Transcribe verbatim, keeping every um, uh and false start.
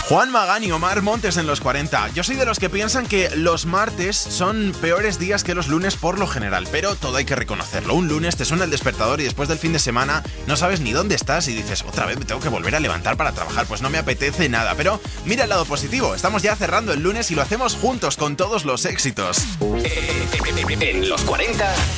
Juan Magán y Omar Montes en los cuarenta. Yo soy de los que piensan que los martes son peores días que los lunes por lo general, pero todo hay que reconocerlo. Un lunes te suena el despertador y después del fin de semana no sabes ni dónde estás y dices, otra vez me tengo que volver a levantar para trabajar, pues no me apetece nada. Pero mira el lado positivo, estamos ya cerrando el lunes y lo hacemos juntos con todos los éxitos. En los cuarenta